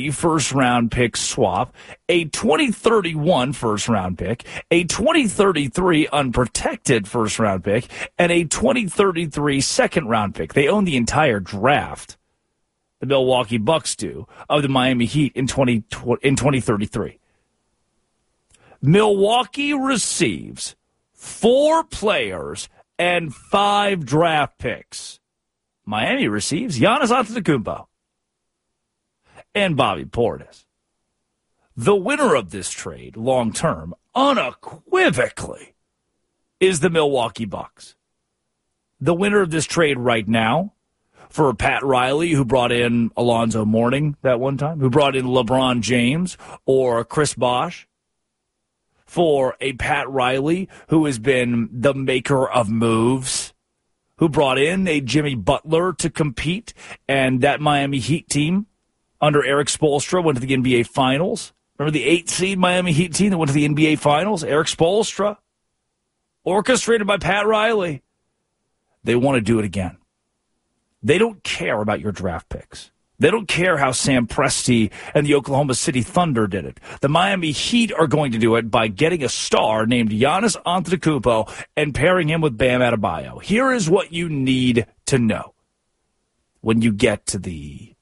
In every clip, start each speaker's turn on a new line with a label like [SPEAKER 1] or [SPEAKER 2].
[SPEAKER 1] 2030 first-round pick swap, a 2031 first-round pick, a 2033 unprotected first-round pick, and a 2033 second-round pick. They own the entire draft, the Milwaukee Bucks do, of the Miami Heat in 2033. Milwaukee receives 4 players and 5 draft picks. Miami receives Giannis Antetokounmpo and Bobby Portis. The winner of this trade, long-term, unequivocally, is the Milwaukee Bucks. The winner of this trade right now, for Pat Riley, who brought in Alonzo Mourning that one time, who brought in LeBron James or Chris Bosh, for a Pat Riley who has been the maker of moves, who brought in a Jimmy Butler to compete, and that Miami Heat team under Eric Spoelstra went to the NBA Finals. Remember the 8-seed Miami Heat team that went to the NBA Finals? Eric Spoelstra, orchestrated by Pat Riley. They want to do it again. They don't care about your draft picks. They don't care how Sam Presti and the Oklahoma City Thunder did it. The Miami Heat are going to do it by getting a star named Giannis Antetokounmpo and pairing him with Bam Adebayo. Here is what you need to know when you get to the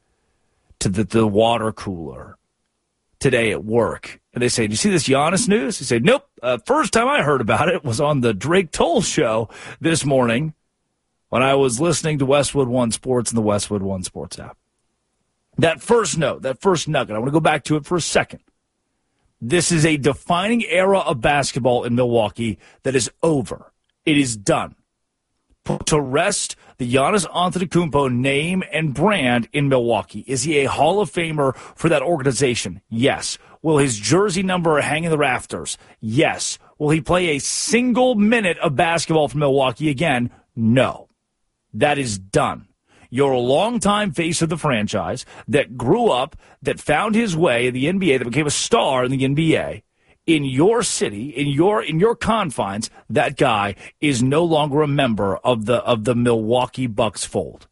[SPEAKER 1] water cooler today at work. And they say, "Do you see this Giannis news?" You say, "Nope. First time I heard about it was on the Drake Toll show this morning when I was listening to Westwood One Sports and the Westwood One Sports app." That first note, that first nugget, I want to go back to it for a second. This is a defining era of basketball in Milwaukee that is over. It is done. Put to rest the Giannis Antetokounmpo name and brand in Milwaukee. Is he a Hall of Famer for that organization? Yes. Will his jersey number hang in the rafters? Yes. Will he play a single minute of basketball for Milwaukee again? No. That is done. You're a longtime face of the franchise that grew up, that found his way in the NBA, that became a star in the NBA. In your city, in your confines, that guy is no longer a member of the Milwaukee Bucks fold.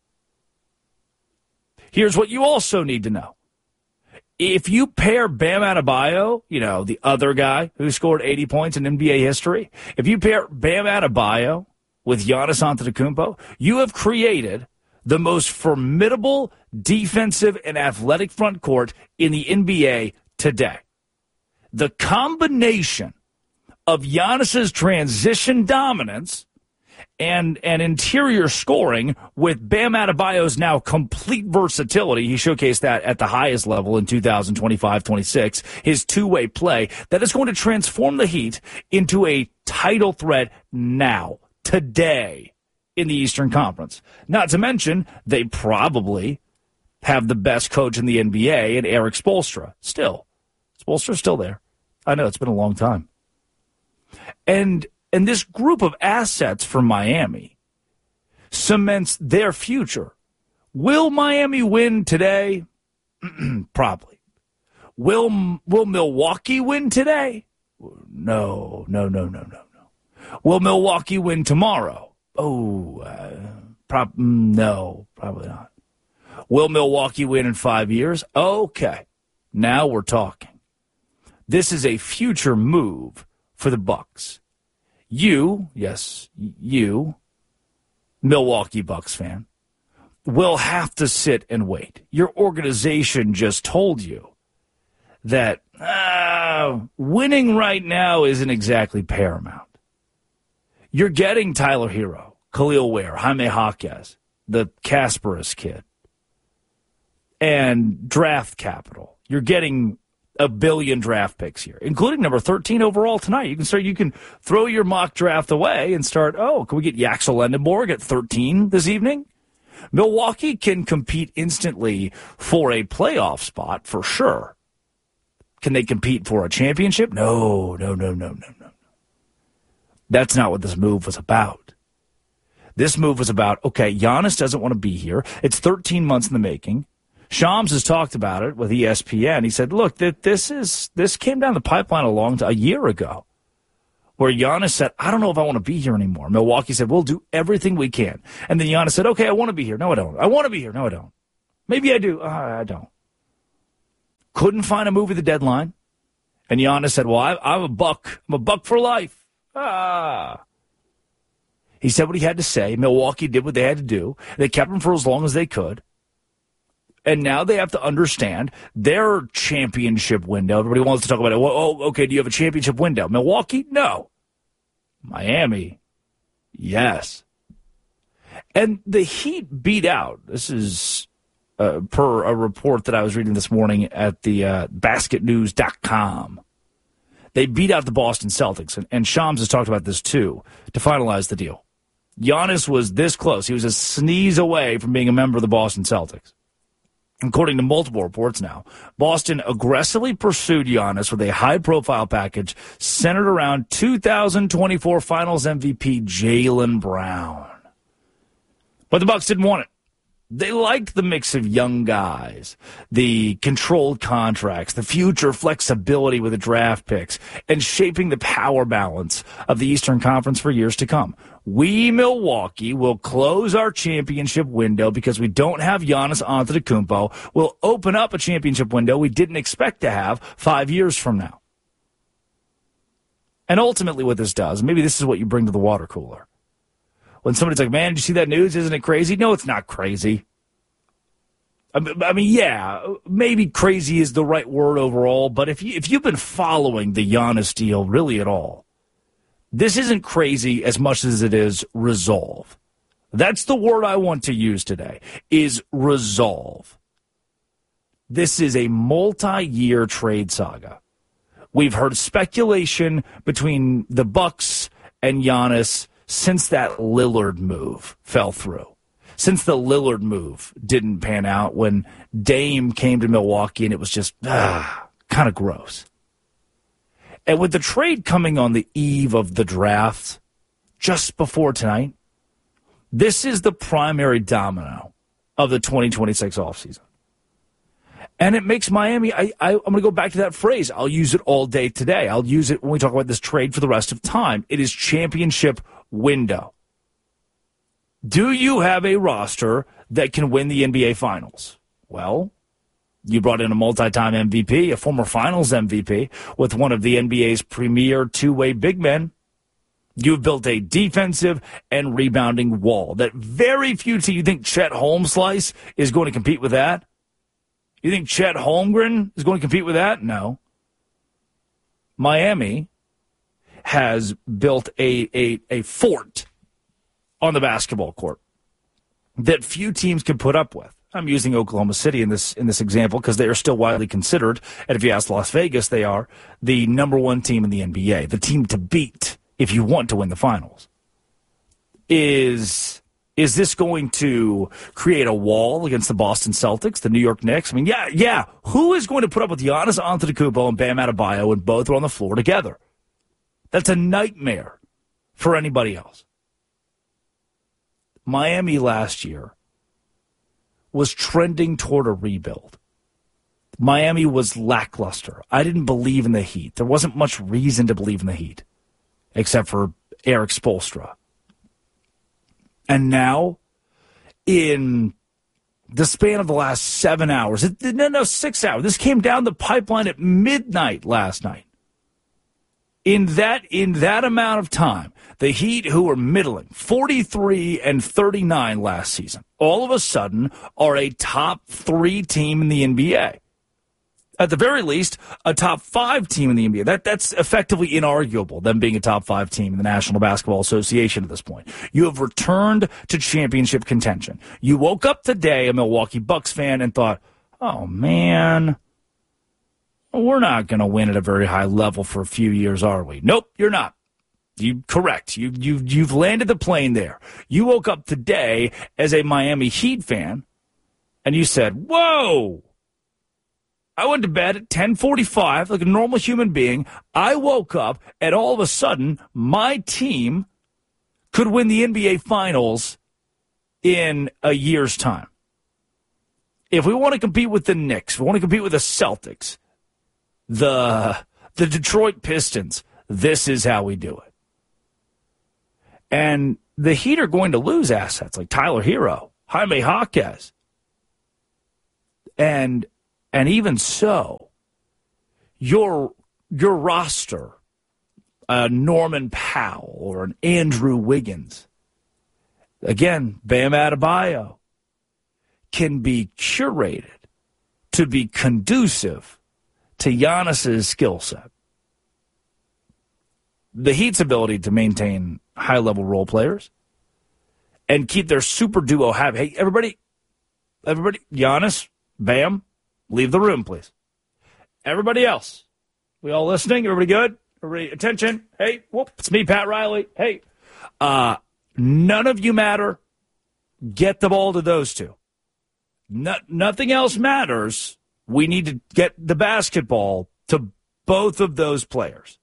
[SPEAKER 1] Here's what you also need to know. If you pair Bam Adebayo, the other guy who scored 80 points in NBA history, if you pair Bam Adebayo with Giannis Antetokounmpo, you have created the most formidable defensive and athletic front court in the NBA today. The combination of Giannis's transition dominance and interior scoring with Bam Adebayo's now complete versatility, he showcased that at the highest level in 2025-26, his two-way play, that is going to transform the Heat into a title threat now, today, in the Eastern Conference. Not to mention, they probably have the best coach in the NBA in Eric Spoelstra. Still. Spoelstra's still there. I know, it's been a long time. And this group of assets for Miami cements their future. Will Miami win today? Probably. Will Milwaukee win today? No. Will Milwaukee win tomorrow? No, probably not. Will Milwaukee win in 5 years? Okay, now we're talking. This is a future move for the Bucks. You, Milwaukee Bucks fan, will have to sit and wait. Your organization just told you that winning right now isn't exactly paramount. You're getting Tyler Hero, Khalil Ware, Jaime Jaquez, the Kasparis kid, and draft capital. You're getting $1 billion draft picks here, including number 13 overall tonight. You can throw your mock draft away and start, can we get Yaxel Lendenborg at 13 this evening? Milwaukee can compete instantly for a playoff spot for sure. Can they compete for a championship? No. That's not what this move was about. This move was about, Giannis doesn't want to be here. It's 13 months in the making. Shams has talked about it with ESPN. He said, look, this came down the pipeline a year ago, where Giannis said, I don't know if I want to be here anymore. Milwaukee said, we'll do everything we can. And then Giannis said, okay, I want to be here. No, I don't. I want to be here. No, I don't. Maybe I do. I don't. couldn't find a move at the deadline. And Giannis said, well, I'm a buck. I'm a buck for life. He said what he had to say. Milwaukee did what they had to do. They kept him for as long as they could. And now they have to understand their championship window. Everybody wants to talk about it. Well, oh, okay, do you have a championship window? Milwaukee? No. Miami? Yes. And the Heat beat out. This is per a report that I was reading this morning at the basketnews.com. They beat out the Boston Celtics, and Shams has talked about this too, to finalize the deal. Giannis was this close. He was a sneeze away from being a member of the Boston Celtics. According to multiple reports now, Boston aggressively pursued Giannis with a high-profile package centered around 2024 Finals MVP Jaylen Brown. But the Bucks didn't want it. They liked the mix of young guys, the controlled contracts, the future flexibility with the draft picks, and shaping the power balance of the Eastern Conference for years to come. We, Milwaukee, will close our championship window because we don't have Giannis Antetokounmpo. We'll open up a championship window we didn't expect to have 5 years from now. And ultimately what this does, maybe this is what you bring to the water cooler. When somebody's like, man, did you see that news? Isn't it crazy? No, it's not crazy. I mean, yeah, maybe crazy is the right word overall, but if you've been following the Giannis deal really at all, this isn't crazy as much as it is resolve. That's the word I want to use today, is resolve. This is a multi-year trade saga. We've heard speculation between the Bucks and Giannis since that Lillard move fell through. Since the Lillard move didn't pan out when Dame came to Milwaukee and it was just kind of gross. And with the trade coming on the eve of the draft, just before tonight, this is the primary domino of the 2026 offseason. And it makes Miami, I'm going to go back to that phrase. I'll use it all day today. I'll use it when we talk about this trade for the rest of time. It is championship window. Do you have a roster that can win the NBA Finals? Well, you brought in a multi-time MVP, a former Finals MVP, with one of the NBA's premier two-way big men. You've built a defensive and rebounding wall that very few teams. You think Chet Holmslice is going to compete with that? You think Chet Holmgren is going to compete with that? No. Miami has built a fort on the basketball court that few teams can put up with. I'm using Oklahoma City in this example because they are still widely considered, and if you ask Las Vegas, they are the number one team in the NBA, the team to beat if you want to win the finals. Is this going to create a wall against the Boston Celtics, the New York Knicks? I mean, yeah. Who is going to put up with Giannis Antetokounmpo and Bam Adebayo when both are on the floor together? That's a nightmare for anybody else. Miami last year was trending toward a rebuild. Miami was lackluster. I didn't believe in the Heat. There wasn't much reason to believe in the Heat, except for Eric Spoelstra. And now, in the span of the last 7 hours, 6 hours, this came down the pipeline at midnight last night. In that amount of time, the Heat, who were middling, 43-39 last season, all of a sudden are a top 3 team in the NBA. At the very least, a top 5 team in the NBA. That's effectively inarguable, them being a top 5 team in the National Basketball Association at this point. You have returned to championship contention. You woke up today, a Milwaukee Bucks fan, and thought, oh, man, we're not going to win at a very high level for a few years, are we? Nope, you're not. Correct. You've landed the plane there. You woke up today as a Miami Heat fan, and you said, whoa. I went to bed at 10:45 like a normal human being. I woke up, and all of a sudden, my team could win the NBA Finals in a year's time. If we want to compete with the Knicks, if we want to compete with the Celtics, the Detroit Pistons, this is how we do it. And the Heat are going to lose assets like Tyler Hero, Jaime Jaquez. And even so, your roster, Norman Powell or an Andrew Wiggins, again, Bam Adebayo, can be curated to be conducive to Giannis's skill set. The Heat's ability to maintain high-level role players and keep their super duo happy. Hey, everybody, Giannis, Bam, leave the room, please. Everybody else, we all listening? Everybody good? Everybody, attention. Hey, whoop, it's me, Pat Riley. Hey, none of you matter. Get the ball to those two. Nothing else matters. We need to get the basketball to both of those players.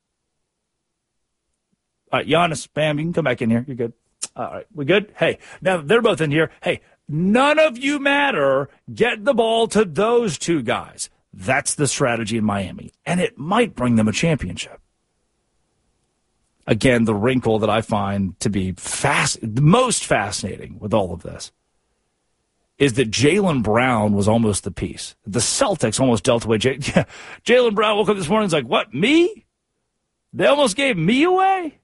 [SPEAKER 1] All right, Giannis, Bam, you can come back in here. You're good. All right, we good? Hey, now they're both in here. Hey, none of you matter. Get the ball to those two guys. That's the strategy in Miami, and it might bring them a championship. Again, the wrinkle that I find to be the most fascinating with all of this is that Jaylen Brown was almost the piece. The Celtics almost dealt away. Jaylen Brown woke up this morning and was like, what, me? They almost gave me away?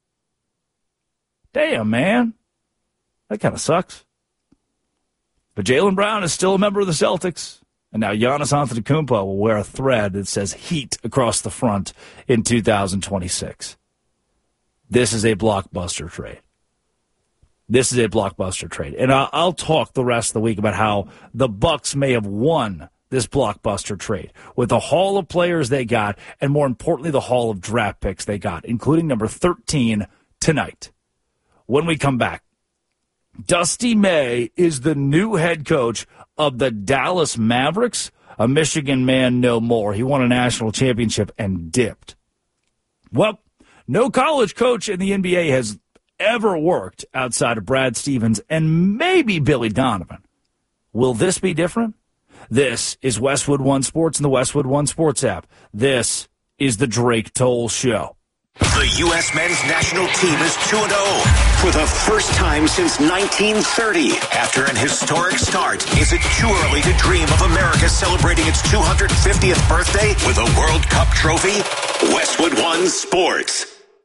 [SPEAKER 1] Damn, man. That kind of sucks. But Jaylen Brown is still a member of the Celtics. And now Giannis Antetokounmpo will wear a thread that says Heat across the front in 2026. This is a blockbuster trade. This is a blockbuster trade. And I'll talk the rest of the week about how the Bucks may have won this blockbuster trade with the haul of players they got and, more importantly, the haul of draft picks they got, including number 13 tonight. When we come back, Dusty May is the new head coach of the Dallas Mavericks, a Michigan man no more. He won a national championship and dipped. Well, no college coach in the NBA has ever worked outside of Brad Stevens and maybe Billy Donovan. Will this be different? This is Westwood One Sports and the Westwood One Sports app. This is the Drake Toll Show.
[SPEAKER 2] The U.S. men's national team is 2-0 for the first time since 1930. After an historic start, is it too early to dream of America celebrating its 250th birthday with a World Cup trophy? Westwood One Sports.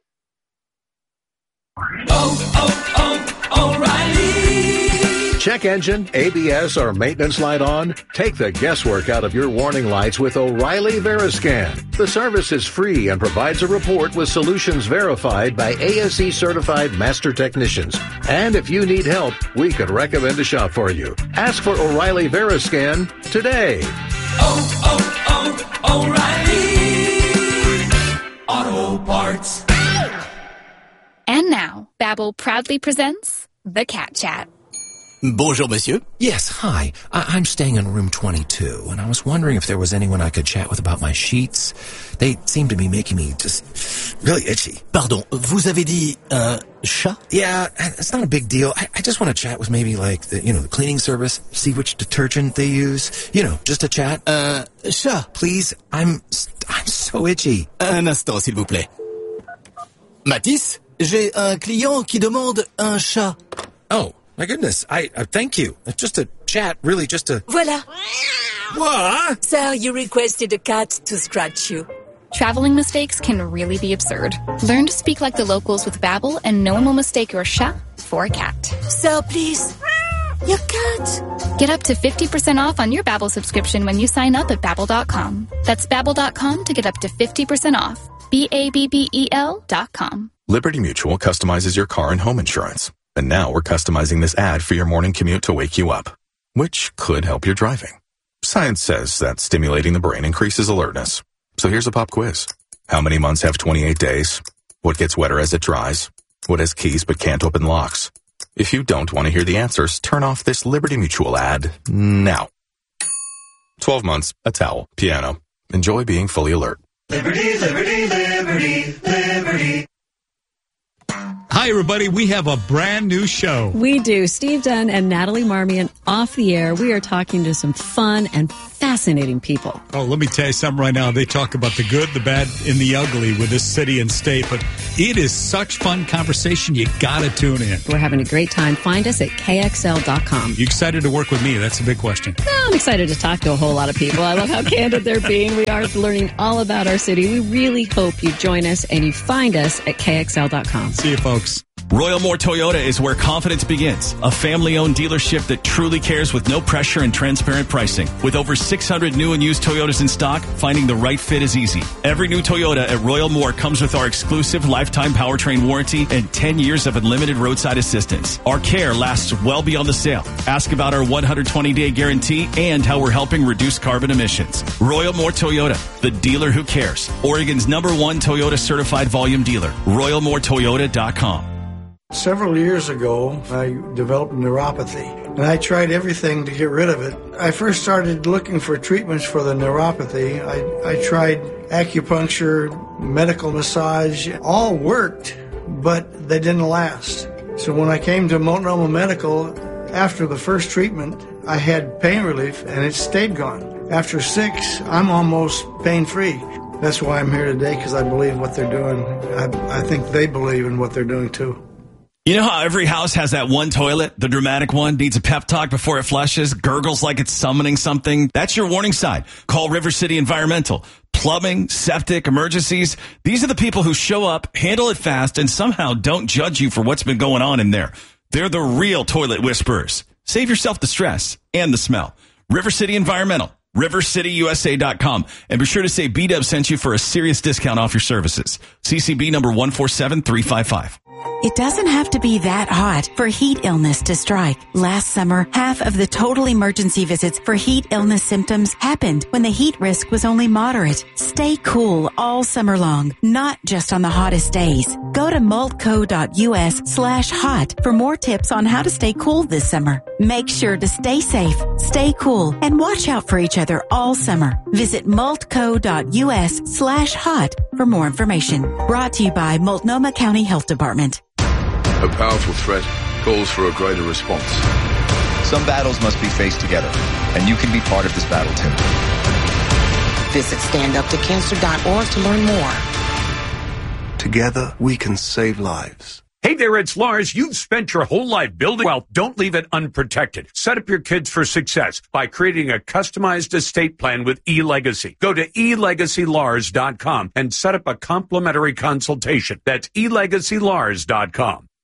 [SPEAKER 3] O'Reilly.
[SPEAKER 4] Check engine, ABS, or maintenance light on? Take the guesswork out of your warning lights with O'Reilly Veriscan. The service is free and provides a report with solutions verified by ASE-certified master technicians. And if you need help, we could recommend a shop for you. Ask for O'Reilly Veriscan today.
[SPEAKER 3] O'Reilly Auto Parts.
[SPEAKER 5] And now, Babbel proudly presents The Cat Chat.
[SPEAKER 6] Bonjour, monsieur.
[SPEAKER 7] Yes, hi. I'm staying in room 22, and I was wondering if there was anyone I could chat with about my sheets. They seem to be making me just really itchy.
[SPEAKER 6] Pardon, vous avez dit chat?
[SPEAKER 7] Yeah, it's not a big deal. I just want to chat with maybe like the cleaning service, see which detergent they use. Just a chat.
[SPEAKER 6] Chat.
[SPEAKER 7] Please, I'm so itchy.
[SPEAKER 6] Un instant, s'il vous plaît. Matisse, j'ai un client qui demande un chat.
[SPEAKER 7] Oh. My goodness, I thank you. It's just a chat, really just a...
[SPEAKER 8] Voilà.
[SPEAKER 7] What?
[SPEAKER 8] Sir, you requested a cat to scratch you.
[SPEAKER 5] Traveling mistakes can really be absurd. Learn to speak like the locals with Babbel, and no one will mistake your chat for a cat.
[SPEAKER 8] Sir, please. Your cat.
[SPEAKER 5] Get up to 50% off on your Babbel subscription when you sign up at Babbel.com. That's Babbel.com to get up to 50% off. Babbel.com.
[SPEAKER 9] Liberty Mutual customizes your car and home insurance. And now we're customizing this ad for your morning commute to wake you up, which could help your driving. Science says that stimulating the brain increases alertness. So here's a pop quiz. How many months have 28 days? What gets wetter as it dries? What has keys but can't open locks? If you don't want to hear the answers, turn off this Liberty Mutual ad now. 12 months, a towel, piano. Enjoy being fully alert.
[SPEAKER 3] Liberty, liberty, liberty, liberty.
[SPEAKER 10] Hi, everybody. We have a brand new show.
[SPEAKER 11] We do. Steve Dunn and Natalie Marmion off the air. We are talking to some fun and fascinating people.
[SPEAKER 10] Oh, let me tell you something right now. They talk about the good, the bad, and the ugly with this city and state, but it is such fun conversation. You got to tune in.
[SPEAKER 11] We're having a great time. Find us at KXL.com.
[SPEAKER 10] You excited to work with me? That's a big question.
[SPEAKER 11] I'm excited to talk to a whole lot of people. I love how candid they're being. We are learning all about our city. We really hope you join us and you find us at KXL.com.
[SPEAKER 10] See you, folks.
[SPEAKER 12] Royal Moore Toyota is where confidence begins. A family-owned dealership that truly cares with no pressure and transparent pricing. With over 600 new and used Toyotas in stock, finding the right fit is easy. Every new Toyota at Royal Moore comes with our exclusive lifetime powertrain warranty and 10 years of unlimited roadside assistance. Our care lasts well beyond the sale. Ask about our 120-day guarantee and how we're helping reduce carbon emissions. Royal Moore Toyota, the dealer who cares. Oregon's #1 Toyota certified volume dealer. RoyalMooreToyota.com.
[SPEAKER 13] Several years ago, I developed neuropathy, and I tried everything to get rid of it. I first started looking for treatments for the neuropathy. I tried acupuncture, medical massage, all worked, but they didn't last. So when I came to Multnomah Medical, after the first treatment, I had pain relief, and it stayed gone. After 6, I'm almost pain-free. That's why I'm here today, because I believe what they're doing. I think they believe in what they're doing, too.
[SPEAKER 12] You know how every house has that one toilet, the dramatic one, needs a pep talk before it flushes, gurgles like it's summoning something? That's your warning sign. Call River City Environmental. Plumbing, septic, emergencies. These are the people who show up, handle it fast, and somehow don't judge you for what's been going on in there. They're the real toilet whisperers. Save yourself the stress and the smell. River City Environmental. RiverCityUSA.com. And be sure to say B-Dub sent you for a serious discount off your services. CCB number 147355.
[SPEAKER 14] It doesn't have to be that hot for heat illness to strike. Last summer, half of the total emergency visits for heat illness symptoms happened when the heat risk was only moderate. Stay cool all summer long, not just on the hottest days. Go to multco.us/hot for more tips on how to stay cool this summer. Make sure to stay safe, stay cool, and watch out for each other all summer. Visit multco.us/hot for more information. Brought to you by Multnomah County Health Department.
[SPEAKER 15] A powerful threat calls for a greater response.
[SPEAKER 16] Some battles must be faced together, and you can be part of this battle too.
[SPEAKER 17] Visit standuptocancer.org to learn more.
[SPEAKER 15] Together, we can save lives.
[SPEAKER 18] Hey there, it's Lars. You've spent your whole life building wealth. Don't leave it unprotected. Set up your kids for success by creating a customized estate plan with eLegacy. Go to elegacylars.com and set up a complimentary consultation. That's elegacylars.com.